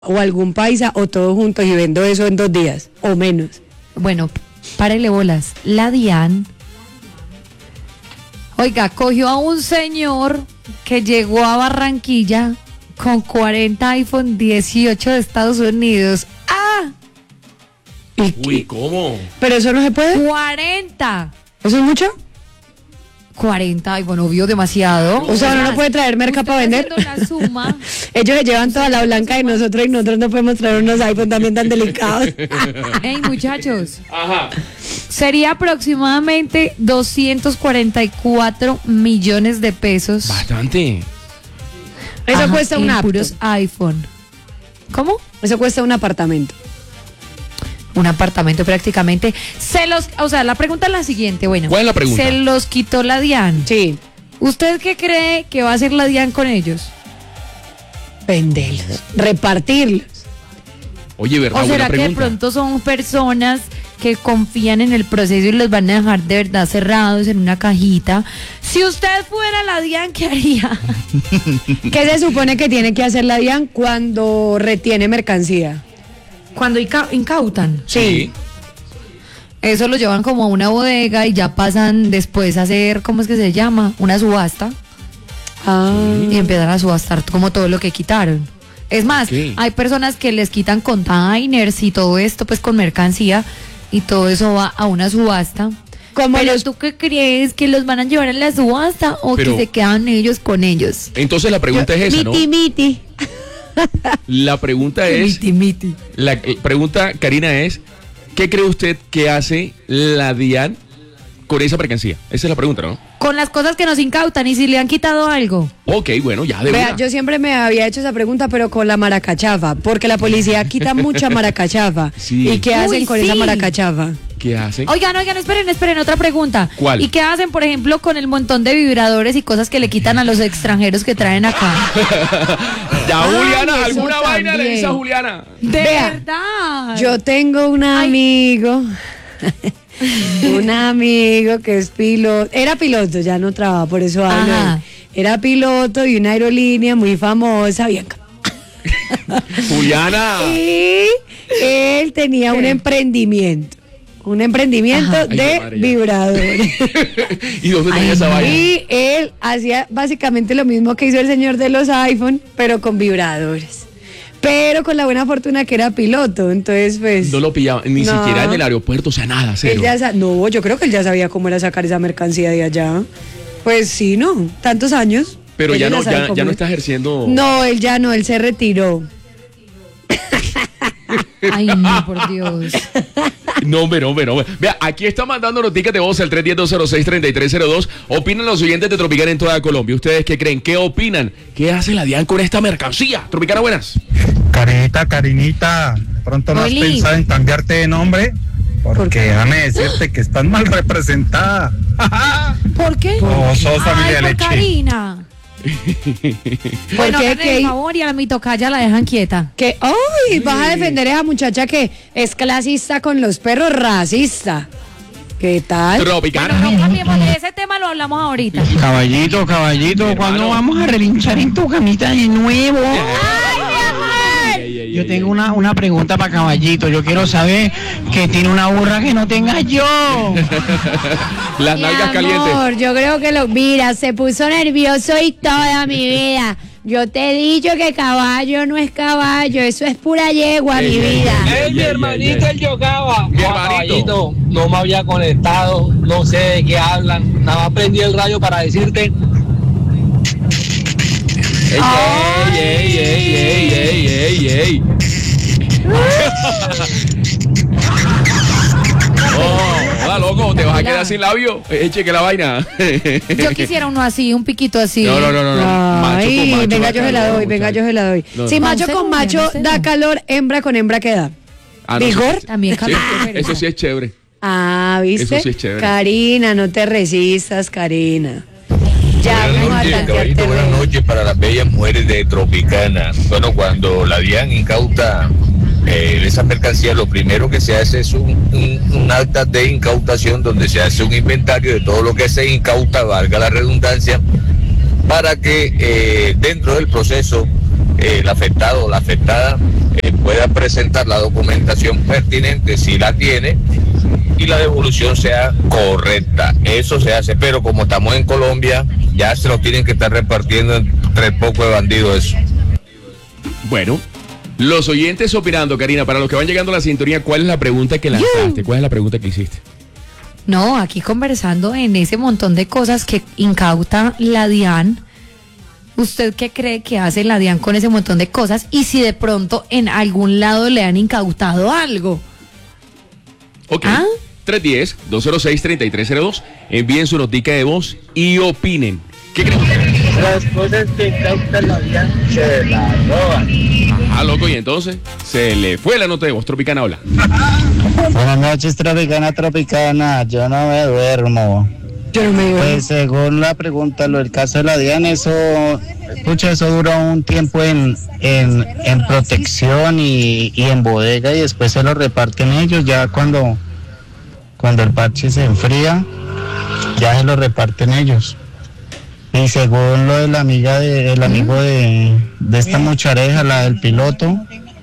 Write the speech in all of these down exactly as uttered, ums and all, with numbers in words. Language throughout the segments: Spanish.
o algún paisa o todos juntos y vendo eso en dos días o menos. Bueno, párele bolas. La DIAN, oiga, cogió a un señor que llegó a Barranquilla con cuarenta iPhone dieciocho de Estados Unidos. ¡Ah! Uy, ¿cómo? ¿Pero eso no se puede? cuarenta. ¿Eso es mucho? cuarenta, y bueno, obvio, demasiado. O sea, uno no puede traer merca para vender. La suma. Ellos se llevan toda la blanca y nosotros y nosotros no podemos traer unos iPhone también tan delicados. Ey, muchachos. Ajá. Sería aproximadamente doscientos cuarenta y cuatro millones de pesos. Bastante. Eso Ajá, cuesta un en apto. puros iPhone. ¿Cómo? Eso cuesta un apartamento. Un apartamento prácticamente. Se los, o sea, la pregunta es la siguiente, bueno. ¿Cuál es la pregunta? Se los quitó la DIAN. Sí. ¿Usted qué cree que va a hacer la DIAN con ellos? Venderlos, repartirlos. Oye, ¿verdad? ¿O será Buena que de pregunta. pronto son personas que confían en el proceso y los van a dejar de verdad cerrados en una cajita? Si usted fuera la DIAN, ¿qué haría? ¿Qué se supone que tiene que hacer la DIAN cuando retiene mercancía? Cuando inca- incautan. Sí. Eso lo llevan como a una bodega y ya pasan después a hacer, ¿cómo es que se llama? Una subasta. Ah. Y empiezan a subastar como todo lo que quitaron. Es más, Sí. hay personas que les quitan containers y todo esto pues con mercancía y todo eso va a una subasta. Como Pero los- ¿tú qué crees? ¿Que los van a llevar a la subasta o Pero- que se quedan ellos con ellos? Entonces la pregunta es esa, ¿no? Miti, miti. La pregunta es, Miti, miti. la eh, pregunta, Karina, es, ¿qué cree usted que hace la DIAN con esa mercancía? Esa es la pregunta, ¿no? Con las cosas que nos incautan y si le han quitado algo. Ok, bueno, ya de Vea, una. yo siempre me había hecho esa pregunta, pero con la maracachafa, porque la policía quita mucha maracachafa. Sí. ¿Y qué hacen Uy, con sí. esa maracachafa? ¿Qué hacen? Oigan, oigan, esperen, esperen, otra pregunta. ¿Cuál? ¿Y qué hacen, por ejemplo, con el montón de vibradores y cosas que le quitan a los extranjeros que traen acá? Ya, Ay, Juliana, eso alguna vaina le también. dice a Juliana. De Vea, verdad. Yo tengo un Ay. amigo, un amigo que es piloto, era piloto, ya no trabaja, por eso hablo. Ajá. Era piloto de una aerolínea muy famosa, bien. Juliana. Y él tenía un emprendimiento, un emprendimiento Ajá. Ay, de madre, ya. vibradores. ¿Y dónde Ay, tenía esa no. vaina? Y él hacía básicamente lo mismo que hizo el señor de los iPhone, pero con vibradores. Pero con la buena fortuna que era piloto, entonces pues... No lo pillaba, ni No. siquiera en el aeropuerto, o sea, nada, él cero. ya sa- no, yo creo que él ya sabía cómo era sacar esa mercancía de allá. Pues sí, no, tantos años. Pero Él ya no, sabe ya, cómo ya no es. está ejerciendo. No, él ya no, él se retiró. Ay, no, por Dios. No, hombre, no, hombre, no, hombre. Vea, aquí está mandando noticas de voz al tres uno cero, dos cero seis, tres tres cero dos. Opinan los oyentes de Tropicana en toda Colombia. ¿Ustedes qué creen? ¿Qué opinan? ¿Qué hace la DIAN con esta mercancía? Tropicana, buenas. Karinita, Karinita, de pronto no has Oli. pensado en cambiarte de nombre, porque déjame decirte que estás mal representada. ¿Por qué? No, sos familia Ay, de por leche. Karina. Bueno, qué? háganle ¿Qué? el favor y a la mitocaya la dejan quieta. Que, ¡ay! Vas a defender a esa muchacha que es clasista con los perros, racista. ¿Qué tal? Tropicana. Bueno, no cambiemos de ese tema, lo hablamos ahorita. Caballito, caballito, Mi ¿cuándo hermano. vamos a relinchar en tu camita de nuevo? Ey, ey, ey, Yo ey, tengo ey. una, una pregunta para Caballito. Yo quiero saber que tiene una burra que no tenga yo. Las Mi nalgas calientes. amor, yo creo que lo... Mira, se puso nervioso y toda mi vida. Yo te he dicho que caballo no es caballo, eso es pura yegua, mi vida. Ey, mi hermanito, el Yogaba. Mi No, hermanito. caballito, no me había conectado, no sé de qué hablan. Nada más prendí el radio para decirte. Ey, ey, ey, ey, ey, ey, ey. Oh, hola, loco, te vas a Hola. quedar sin labio. Eche que la vaina. Yo quisiera uno así, un piquito así. No, no, no, no. no. Macho Ay, con macho venga, da yo se la calor, doy, venga, muchacho. yo se la doy. No, Si no. macho No, con seguro, macho no sé. da calor, hembra con hembra, ¿qué da? Ah, no, ¿Vigor? eso sí- También sí, calor. eso sí es chévere. Ah, ¿viste? Eso sí es chévere. Karina, no te resistas, Karina. Ya Buenas vamos a noches, tantearte. caballito, buenas re. noches para las bellas mujeres de Tropicana. Bueno, cuando la DIAN incauta eh, esa mercancía, lo primero que se hace es un, un, un acta de incautación donde se hace un inventario de todo lo que se incauta, valga la redundancia, para que eh, dentro del proceso eh, el afectado o la afectada eh, pueda presentar la documentación pertinente si la tiene y la devolución sea correcta. Eso se hace, pero como estamos en Colombia, ya se lo tienen que estar repartiendo entre el poco de bandidos eso. Bueno, los oyentes opinando, Karina, para los que van llegando a la sintonía, ¿cuál es la pregunta que lanzaste? ¿Cuál es la pregunta que hiciste? No, aquí conversando en ese montón de cosas que incauta la DIAN. ¿Usted qué cree que hace la DIAN con ese montón de cosas? Y si de pronto en algún lado le han incautado algo. Ok. ¿Ah? tres uno cero, dos cero seis, tres tres cero dos. Envíen su notica de voz y opinen. ¿Qué creen ustedes? Las cosas que incautan la DIAN se las roban. Ajá, loco, y entonces se le fue la nota de voz. Tropicana, hola. Buenas noches, Tropicana, Tropicana. Yo no me duermo. Yo no me duermo. Pues según la pregunta, lo del caso de la DIAN, eso, escucha, eso duró un tiempo en, en, en protección y, y en bodega y después se lo reparten ellos. Ya cuando, cuando el parche se enfría, ya se lo reparten ellos. Y según lo de la amiga de, el amigo de, de esta muchareja, la del piloto,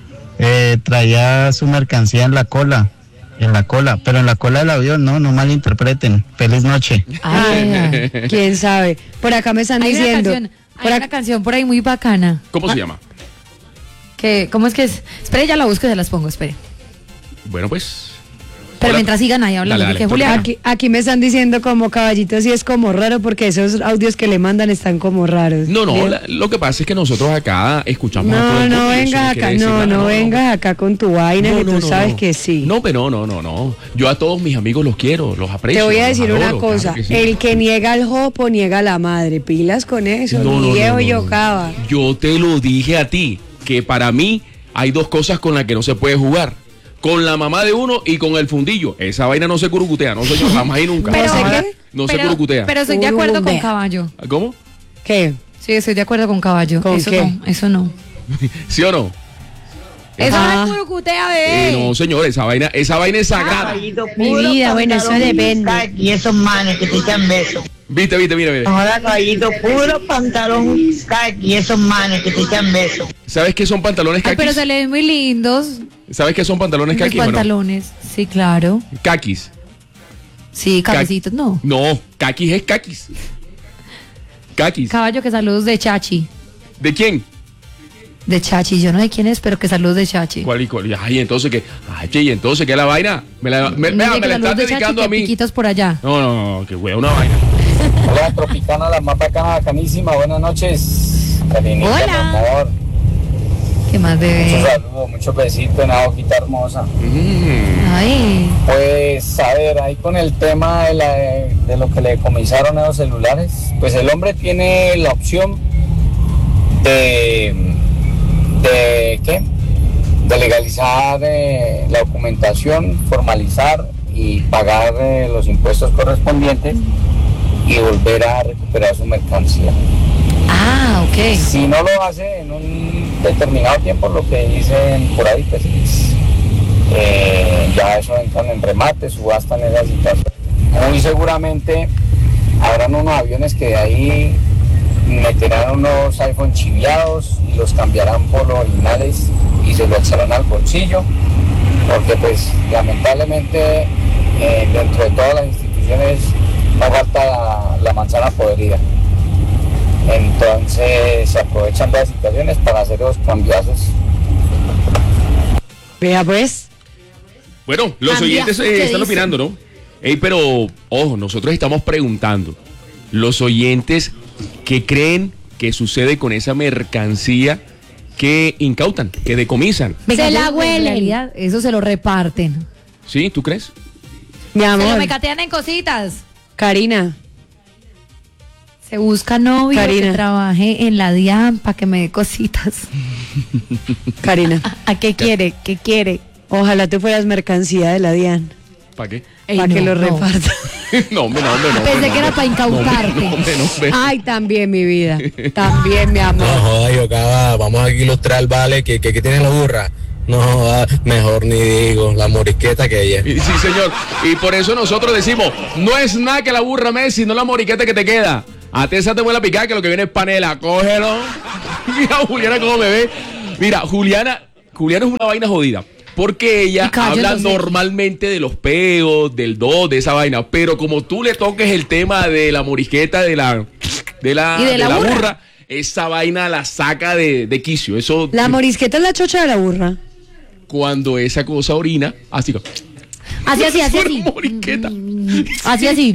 eh, traía su mercancía en la cola, en la cola, pero en la cola del avión, no, no malinterpreten. Feliz noche. Ay, ¿Quién sabe? Por acá me están hay una diciendo. canción, hay por una ac- canción por ahí muy bacana. ¿Cómo se llama? Que, ¿Cómo es que es? Espere, ya la busco y se las pongo, espere. Bueno, pues. Pero Hola. mientras sigan ahí hablando, Dale, dale, porque Julián, Aquí, aquí me están diciendo como Caballito, sí es como raro porque esos audios que le mandan están como raros. No, no, Bien. la- lo que pasa es que nosotros acá escuchamos a todo No, el mundo no y eso vengas quiere acá, decir no, nada, no vengas acá con tu vaina que tú sabes no. que sí. No, pero no, no, no. Yo a todos mis amigos los quiero, los aprecio. Te voy a los decir una adoro, cosa, claro que sí. el que niega al jopo niega a la madre, pilas con eso, No, no, ni no, viejo no, yo no. cava. Yo te lo dije a ti, que para mí hay dos cosas con las que no se puede jugar. Con la mamá de uno y con el fundillo. Esa vaina no se curucutea, no señor, jamás y nunca. Pero- Jamás. ¿sé qué? No se pero, curucutea. pero estoy de acuerdo con Curucutea. Caballo. ¿Cómo? ¿Qué? Sí, estoy de acuerdo con Caballo. ¿Con eso qué? no, eso no. ¿Sí o no? Eso Ah. no es curucutea, Eh, bebé. no, señor, esa vaina, esa vaina es sagrada. Mi vida, bueno, eso depende. Y esos manes que te echan besos. Viste, viste, mira, mira. Ahora, caballito, puro pantalón y esos manes que te echan besos. ¿Sabes qué son pantalones Ay, caquis? pero se le ven muy lindos ¿Sabes qué son pantalones los caquis o no? pantalones. Sí, claro. Caquis. Sí, cabecitos, no. No, caquis es caquis. Caquis. Caballo, que saludos de Chachi. ¿De quién? De Chachi, yo no sé quién es, pero que saludos de Chachi. ¿Cuál y cuál? Ay, entonces qué. Ay, che, y entonces qué es la vaina. Me la, me, Dice vea, que me la saludos estás de Chachi, dedicando que a mí. piquitos por allá. No, no, no, que hueá una vaina. Hola, Tropicana, la más bacana, bacanísima. Buenas noches. Carinita, Hola. mi amor. ¿Qué más, Muchos bebé? saludos, muchos besitos en la boquita hermosa. Mm. Ay. Pues, a ver, ahí con el tema de, la, de lo que le decomisaron a los celulares, pues el hombre tiene la opción de, de ¿qué? De legalizar eh, la documentación, formalizar y pagar eh, los impuestos correspondientes y volver a recuperar su mercancía. Ah, ok. Si no lo hace en un determinado tiempo, lo que dicen por ahí, pues es, eh, ya eso entran en remate, subasta en esa situación. Muy seguramente habrán unos aviones que de ahí meterán unos iPhone chiviados y los cambiarán por los originales y se lo echarán al bolsillo, porque pues lamentablemente eh, dentro de todas las instituciones no falta la, la manzana podrida. Entonces se aprovechan de las situaciones para hacer los cambiazos. Vea pues. Bueno, los Cambiazo, oyentes eh, ¿qué están dicen? opinando, ¿no? Ey, pero, ojo, nosotros estamos preguntando. Los oyentes, ¿qué creen que sucede con esa mercancía que incautan, que decomisan? Venga, Se la yo, en huelen. realidad, eso se lo reparten. ¿Sí? ¿Tú crees? Mi Se lo amor, mecatean en cositas. Karina, Se busca novio Karina. que trabaje en la DIAN para que me dé cositas. Karina, ¿A qué quiere? ¿Qué quiere? ojalá tú fueras mercancía de la DIAN, ¿Para qué? Ey, para que no, lo no. reparta. no, hombre, no, hombre, no. Pensé hombre, que era no, para hombre. incautarte. No, hombre, no, hombre. Ay, también mi vida, también mi amor. No joda, yo acaba, vamos a ilustrar, vale, que, que, que tiene la burra. No joda, mejor ni digo, la morisqueta que ella. Y- Sí, señor. Y por eso nosotros decimos, no es nada que la burra Messi, no la moriqueta que te queda. A ti esa te vuela a picar que lo que viene es panela. Cógelo. Mira, Juliana, cómo me ve. Mira, Juliana, Juliana es una vaina jodida. Porque ella habla normalmente de los peos, del do, de esa vaina. Pero como tú le toques el tema de la morisqueta, de la, de la, ¿Y de de la la burra? burra, esa vaina la saca de, de quicio. Eso, La morisqueta es la chocha de la burra. cuando esa cosa orina, así como. Así, así, así, así. Morisqueta. Así, así.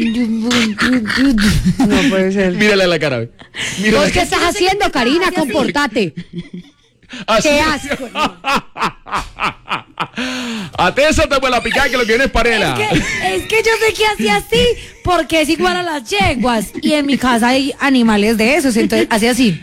No puede ser. Mírale a la cara, ve. Mírale ¿Vos la qué cara. estás haciendo, Karina? Comportate. Así. ¡Qué asco! Atésate por la picada que lo que viene es parela. Es que, es que yo sé que hacía así porque es igual a las yeguas y en mi casa hay animales de esos, entonces hacía así.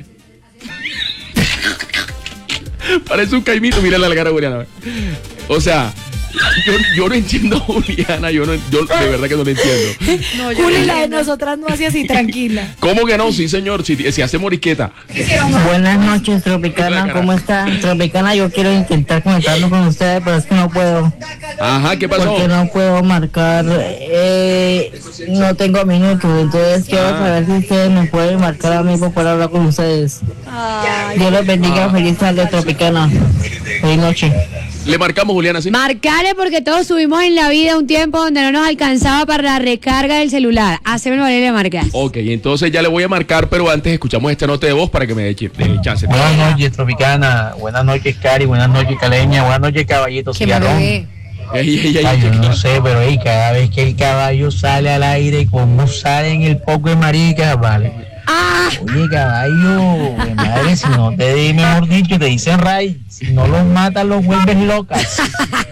Parece un caimito, mírale a la cara a Juliana. O sea, yo, yo no entiendo a Juliana, yo, no, yo de verdad que no lo entiendo. No, Juli, la de nosotras no hacía así, tranquila. ¿Cómo que no? Sí, señor, si, si hace morisqueta. Buenas noches, Tropicana, ¿cómo está? Tropicana, yo quiero intentar conectarme con ustedes, pero es que no puedo. Ajá, ¿qué pasó? Porque no puedo marcar, eh, no tengo minutos, entonces quiero Ah. saber si ustedes me pueden marcar a mí para poder hablar con ustedes. Dios los bendiga, feliz tarde, Tropicana. Feliz noche. Le marcamos, Juliana, ¿sí? Marcale porque todos tuvimos en la vida un tiempo donde no nos alcanzaba para la recarga del celular. Haceme el valer de marcar. Ok, entonces ya le voy a marcar, pero antes escuchamos esta nota de voz para que me dé chi- dé chance. Buenas noches, Tropicana. Buenas noches, Cari. Buenas noches, Caleña. Buenas noches, Caballito Que me Cigarrón. bebé. Ey, ey, ey, Ay, yo ey, no sé, pero ey, cada vez que el caballo sale al aire, como sale en el poco de marica, vale. Oye, caballo, de madre, si no te di, mejor dicho, te dicen ray. Si no los matas, los vuelves locas.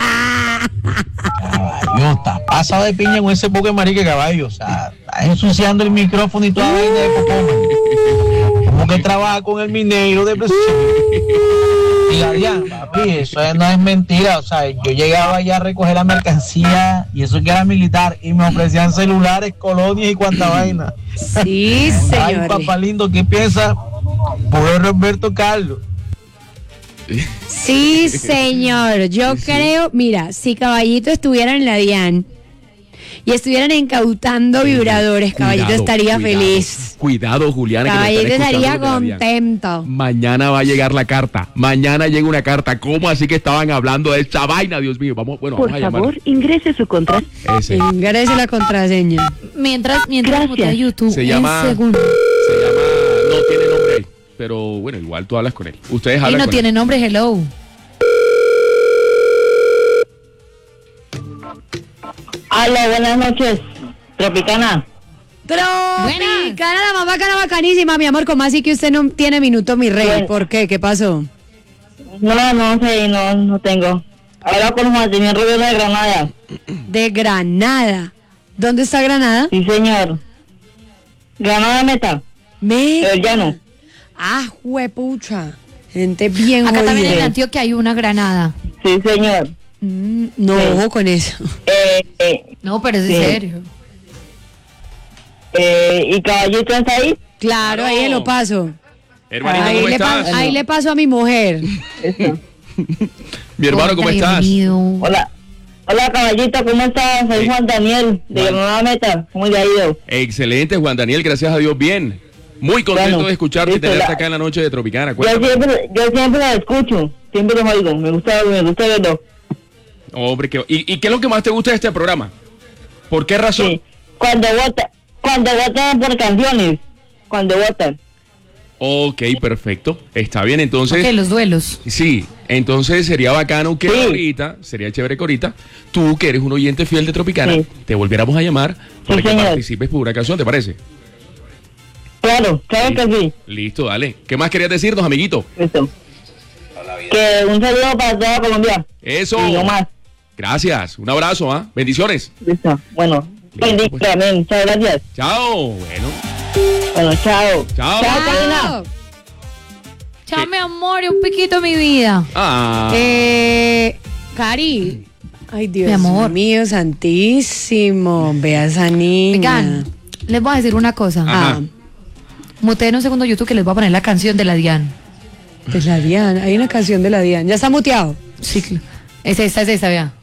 Caballo, estás pasado de piña con ese poco de marica, caballo. O sea, estás ensuciando el micrófono y toda vaina de popó. ¿Cómo que trabaja con el minero de presión? Y Adrián, papi, eso no es mentira. O sea, yo llegaba allá a recoger la mercancía y eso que era militar y me ofrecían celulares, colonias y cuanta vaina. Sí, Ay, señor. papá lindo, ¿qué piensa? Pobre Roberto Carlos. Sí, señor. Yo creo, mira, si Caballito estuviera en la DIAN y estuvieran incautando vibradores, Caballito Cuidado, estaría cuidado, feliz. Cuidado, Juliana, que Caballito me están estaría escuchando desde la DIAN. contento. Mañana va a llegar la carta. Mañana llega una carta. ¿Cómo así que estaban hablando de esta vaina, Dios mío? Vamos, bueno, Por vamos a llamar. favor, ingrese su contraseña. Ese. Ingrese la contraseña. Mientras, mientras Gracias. mutea YouTube, Se un llama- segundo. Se llama. No tiene nombre ahí. Pero bueno, igual tú hablas con él. Ustedes Y hablan no con tiene nombre, hello. Aló, buenas noches, Tropicana. Tropicana, la más bacana, bacanísima, mi amor. ¿Cómo así que usted no tiene minuto, mi rey? Bueno. ¿Por qué? ¿Qué pasó? No, no sé, no, no tengo. Habla con Juan Señor Rivera de Granada. De Granada. ¿Dónde está Granada? Sí, señor. Granada Meta, Me. el llano. Ah, juepucha. Gente bien Acá también en jodida. Antioquia hay una granada. Sí, señor. Mm, no, Sí. ojo con eso. Eh, eh, No, pero es Sí. en serio. eh, ¿Y Caballito está ahí? Claro, ahí le lo paso. Hermanito, Ahí ¿cómo le, estás? pa- ahí le paso a mi mujer. Eso. Mi hermano, ¿cómo estás? Bienvenido. Hola. Hola, Caballito, ¿cómo estás? Soy Sí. Juan Daniel, de Juan. Granada Meta. ¿Cómo le ha ido? Excelente, Juan Daniel, gracias a Dios, bien. Muy contento Bueno, de escucharte y listo, tenerte la- acá en la noche de Tropicana. Yo Cuéntame. siempre, yo siempre la escucho, siempre los oigo. Me gusta, me gusta verlo. Hombre, ¿qué- y, ¿y qué es lo que más te gusta de este programa? ¿Por qué razón? Sí. Cuando votan, cuando votan por canciones, cuando votan. Ok, perfecto. Está bien, entonces. Ok, los duelos. Sí, entonces sería bacano que Sí. ahorita, sería chévere que ahorita, tú que eres un oyente fiel de Tropicana, Sí. te volviéramos a llamar para Sí, que señor. participes por una canción, ¿te parece? Claro, claro que sí. Listo, dale. ¿Qué más querías decirnos, amiguito? Listo. Que un saludo para toda Colombia. Eso. Y no más. Gracias. Un abrazo, ¿ah? Bendiciones. Listo. Bueno, Listo, bendiga pues. también. Muchas gracias. Chao. Bueno. Bueno, chao. Chao. Chao, Karina. Chao. Chao, mi amor, y un piquito mi vida. Ah. Eh, Cari. Ay, Dios Mi amor. mío, santísimo. Vea esa niña. Oigan, les voy a decir una cosa. Ajá. Ah, Muteen un segundo YouTube que les voy a poner la canción de la Dian. pues la Diana. Hay una canción de la Diana. ¿Ya está muteado? Sí, cl- es esta, es esta, vea.